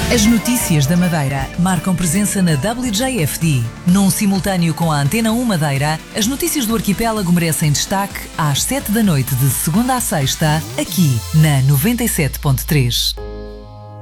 As notícias da Madeira marcam presença na WJFD. Num simultâneo com a Antena 1 Madeira, as notícias do arquipélago merecem destaque às 7 da noite de segunda a sexta, aqui na 97.3.